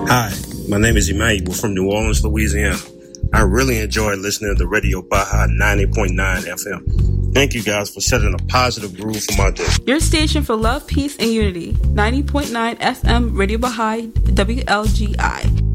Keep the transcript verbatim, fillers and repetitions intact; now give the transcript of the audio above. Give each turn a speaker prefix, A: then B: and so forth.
A: Hi, my name is Emmanuel from New Orleans, Louisiana. I really enjoy listening to Radio Baja ninety point nine F M. Thank you guys for setting a positive groove for my day.
B: Your station for love, peace, and unity. ninety point nine F M Radio Baja W L G I.